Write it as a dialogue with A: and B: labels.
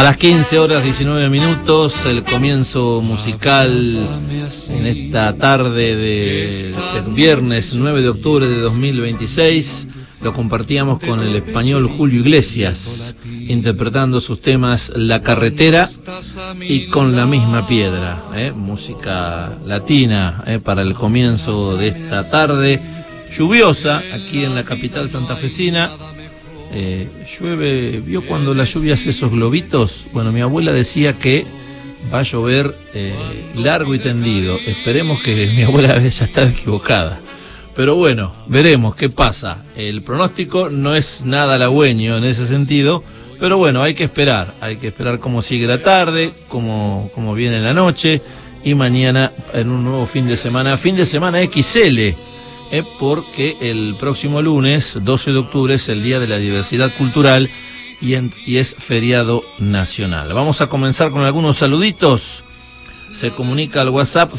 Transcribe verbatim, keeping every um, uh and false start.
A: A las quince horas diecinueve minutos, el comienzo musical en esta tarde de, de viernes nueve de octubre de dos mil veintiséis, lo compartíamos con el español Julio Iglesias, interpretando sus temas La Carretera y Con la Misma Piedra, ¿eh? música latina ¿eh? para el comienzo de esta tarde lluviosa aquí en la capital santafesina. Eh, llueve, ¿vio cuando la lluvia hace esos globitos? Bueno, mi abuela decía que va a llover eh, largo y tendido. Esperemos que mi abuela haya estado equivocada. Pero bueno, veremos qué pasa. El pronóstico no es nada halagüeño en ese sentido, pero bueno, hay que esperar. Hay que esperar cómo sigue la tarde, cómo, cómo viene la noche, y mañana en un nuevo fin de semana, fin de semana equis ele. Eh, porque el próximo lunes, doce de octubre, es el Día de la Diversidad Cultural y, en, y es feriado nacional. Vamos a comenzar con algunos saluditos. Se comunica al WhatsApp